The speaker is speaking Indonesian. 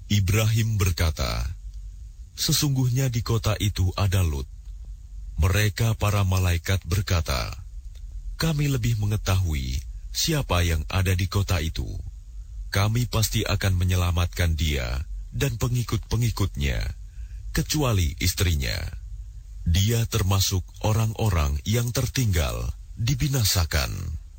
Ibrahim berkata, "Sesungguhnya di kota itu ada Lut." Mereka para malaikat berkata, "Kami lebih mengetahui siapa yang ada di kota itu. Kami pasti akan menyelamatkan dia dan pengikut-pengikutnya, kecuali istrinya. Dia termasuk orang-orang yang tertinggal, dibinasakan."